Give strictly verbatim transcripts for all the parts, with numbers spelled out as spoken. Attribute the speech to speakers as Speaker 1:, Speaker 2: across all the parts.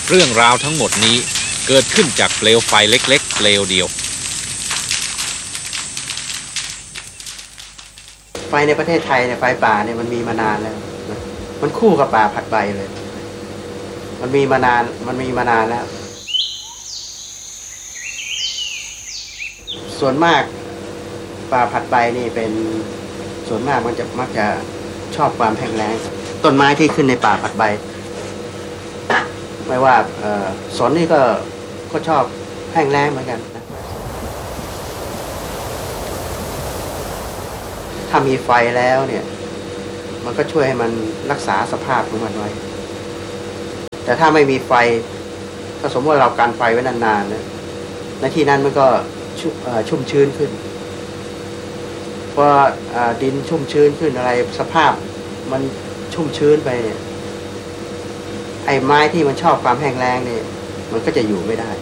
Speaker 1: เรื่องราวทั้งหมดนี้เกิดขึ้นจากเปลวไฟเล็กๆเปลวเดียว
Speaker 2: ไฟในประเทศไทยเนี่ยไฟป่าเนี่ยมันมีมานานแล้วมันคู่กับป่าผัดใบเลยมันมีมานานมันมีมานานแล้วส่วนมากป่าผัดใบนี่เป็นส่วนมากมันจะมักจะชอบความแห้งแล้งต้นไม้ที่ขึ้นในป่าผัดใบไม่ว่าสนนี่ก็ก็ชอบแห้งแล้งเหมือนกันถ้ามีไฟแล้วเนี่ยมันก็ช่วยให้มันรักษาสภาพของมันไว้แต่ถ้าไม่มีไฟถ้าสมมติว่าเรากันไฟไว้นานๆนะในที่นั้นมันก็ชุ่มชื้นขึ้นพอดินชุ่มชื้นขึ้นอะไรสภาพมันชุ่มชื้นไปเนี่ยไอ้ไม้ที่มันชอบความแห้งแล้งเนี่ยมันก็จะอยู่ไม่ได้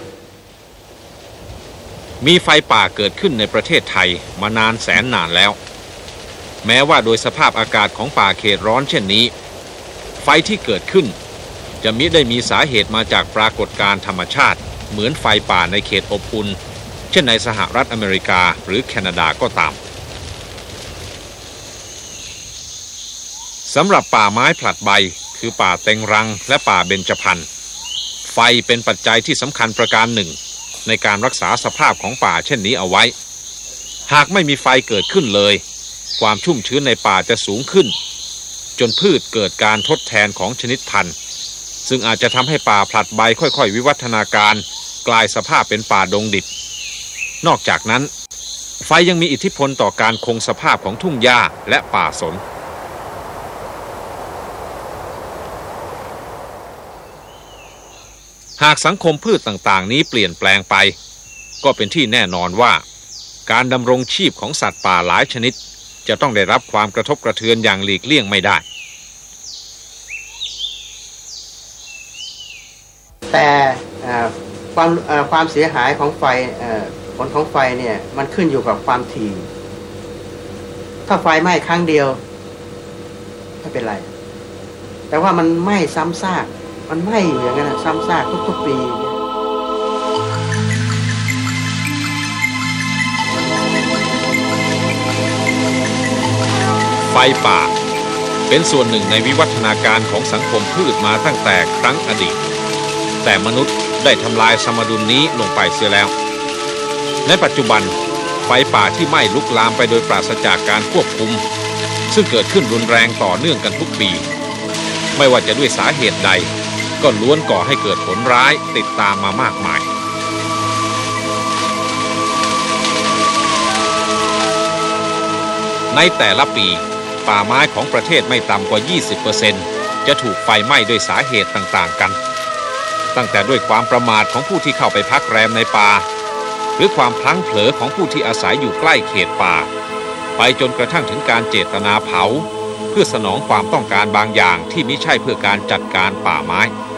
Speaker 1: มีไฟป่าเกิดขึ้นในประเทศไทยมานานแสนนานแล้วแม้ว่าโดยสภาพอากาศของป่าเขตร้อนเช่นนี้ไฟที่เกิดขึ้นจะมิได้มีสาเหตุมาจากปรากฏการณ์ธรรมชาติเหมือนไฟป่าในเขตอบอุ่นเช่นในสหรัฐอเมริกาหรือแคนาดาก็ตามสำหรับป่าไม้ผลัดใบคือป่าเต็งรังและป่าเบญจพรรณไฟเป็นปัจจัยที่สำคัญประการหนึ่งในการรักษาสภาพของป่าเช่นนี้เอาไว้หากไม่มีไฟเกิดขึ้นเลยความชุ่มชื้นในป่าจะสูงขึ้นจนพืชเกิดการทดแทนของชนิดพันธุ์ซึ่งอาจจะทำให้ป่าผลัดใบค่อยๆวิวัฒนาการกลายสภาพเป็นป่าดงดิบนอกจากนั้นไฟยังมีอิทธิพลต่อการคงสภาพของทุ่งหญ้าและป่าสนหากสังคมพืชต่างๆนี้เปลี่ยนแปลงไปก็เป็นที่แน่นอนว่าการดำรงชีพของสัตว์ป่าหลายชนิดจะต้องได้รับความกระทบกระเทือนอย่างหลีกเลี่ยงไม่ได้
Speaker 2: แต่ความความเสียหายของไฟผลของไฟเนี่ยมันขึ้นอยู่กับความถี่ถ้าไฟไหม้ครั้งเดียวไม่เป็นไรแต่ว่ามันไหม้ซ้ำซากมันไหม้อยู่อย่างนั้นซ้ำซากทุกๆปี
Speaker 1: ไฟป่าเป็นส่วนหนึ่งในวิวัฒนาการของสังคมพืชมาตั้งแต่ครั้งอดีตแต่มนุษย์ได้ทำลายสมดุลนี้ลงไปเสียแล้วในปัจจุบันไฟป่าที่ไหม้ลุกลามไปโดยปราศจากการควบคุมซึ่งเกิดขึ้นรุนแรงต่อเนื่องกันทุกปีไม่ว่าจะด้วยสาเหตุใดก็ล้วนก่อให้เกิดผลร้ายติดตามมามากมายในแต่ละปีป่าไม้ของประเทศไม่ต่ำกว่า ยี่สิบเปอร์เซ็นต์ จะถูกไฟไหม้ด้วยสาเหตุต่างๆกันตั้งแต่ด้วยความประมาทของผู้ที่เข้าไปพักแรมในป่าหรือความพลั้งเผลอของผู้ที่อาศัยอยู่ใกล้เขตป่าไปจนกระทั่งถึงการเจตนาเผาเพื่อสนองความต้องการบางอย่างที่มิใช่เพื่อการจัดการป่าไม้